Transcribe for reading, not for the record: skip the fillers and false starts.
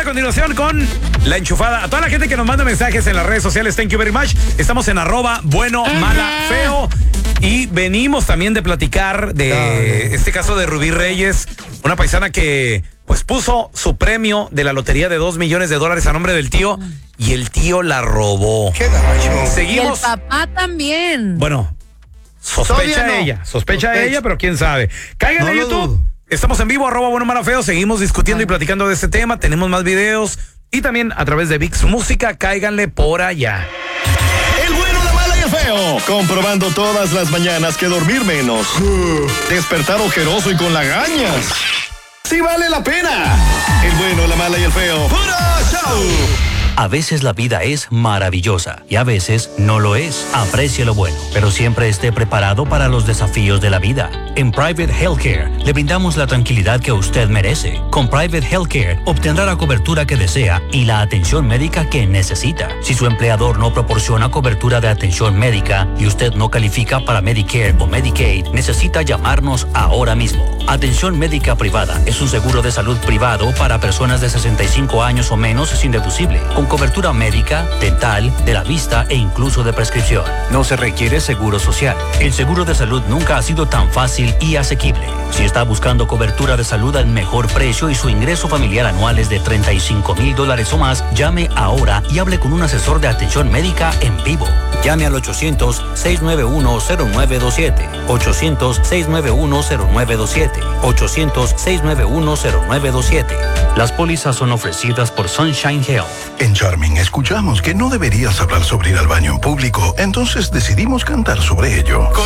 continuación con La Enchufada. A toda la gente que nos manda mensajes en las redes sociales, thank you very much. Estamos en @bueno-mala-feo. Y venimos también de platicar de este caso de Rubí Reyes, una paisana que pues puso su premio de la lotería de $2 millones a nombre del tío y el tío la robó. Qué gacho. Seguimos. Y el papá también. Bueno, sospecha no. ella, pero quién sabe. Caigan No en lo YouTube. dudo. Estamos en vivo, @bueno-mala-feo. Seguimos discutiendo y platicando de este tema. Tenemos más videos y también a través de VIX Música. Cáiganle por allá. El bueno, la mala y el feo. Comprobando todas las mañanas que dormir menos. Despertar ojeroso y con lagañas. ¡Sí vale la pena! El bueno, la mala y el feo. ¡Puro show! A veces la vida es maravillosa y a veces no lo es. Aprecie lo bueno, pero siempre esté preparado para los desafíos de la vida. En Private Healthcare le brindamos la tranquilidad que usted merece. Con Private Healthcare obtendrá la cobertura que desea y la atención médica que necesita. Si su empleador no proporciona cobertura de atención médica y usted no califica para Medicare o Medicaid, necesita llamarnos ahora mismo. Atención médica privada es un seguro de salud privado para personas de 65 años o menos sin deducible, con cobertura médica, dental, de la vista e incluso de prescripción. No se requiere seguro social. El seguro de salud nunca ha sido tan fácil y asequible. Si está buscando cobertura de salud al mejor precio y su ingreso familiar anual es de $35,000 o más, llame ahora y hable con un asesor de atención médica en vivo. Llame al 800-691-0927. 800-691-0927. 800-691-0927. Las pólizas son ofrecidas por Sunshine Health. En Charming escuchamos que no deberías hablar sobre ir al baño en público, entonces decidimos cantar sobre ello.